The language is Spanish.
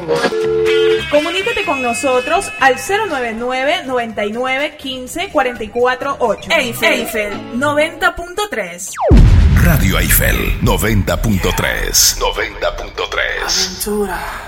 Comunícate con nosotros al 099-9915-448. Eiffel 90.3. Radio Eiffel 90.3. 90.3. Aventura.